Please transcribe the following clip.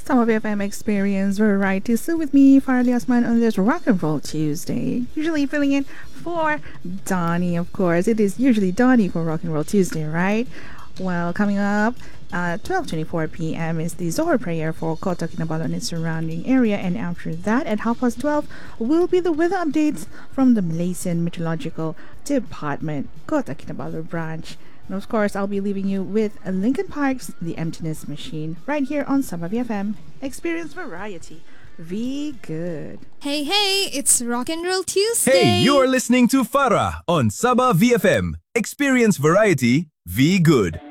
Some of FM experience variety. So with me, Farley Osman, on this Rock and Roll Tuesday. Usually filling in for Donnie, of course. It is usually Donnie for Rock and Roll Tuesday, right? Well, coming up at 12:24 p.m. is the Zohar prayer for Kota Kinabalu and its surrounding area, and after that, at 12:30, will be the weather updates from the Malaysian Meteorological Department, Kota Kinabalu branch. And of course, I'll be leaving you with Linkin Park's The Emptiness Machine right here on Sabah FM. Experience variety. Be good. Hey, hey, it's Rock and Roll Tuesday. Hey, you're listening to Farah on Sabah VFM. Experience variety, be good.